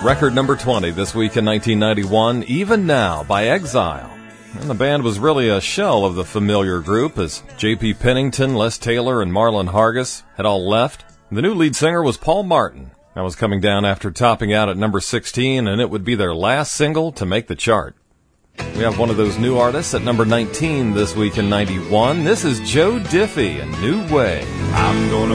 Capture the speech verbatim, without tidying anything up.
record number twenty this week in nineteen ninety-one, Even Now by Exile. And the band was really a shell of the familiar group as J P Pennington, Les Taylor, and Marlon Hargis had all left. The new lead singer was Paul Martin. That was coming down after topping out at number sixteen, and it would be their last single to make the chart. We have one of those new artists at number nineteen this week in ninety-one. This is Joe Diffie and New Way. I'm gonna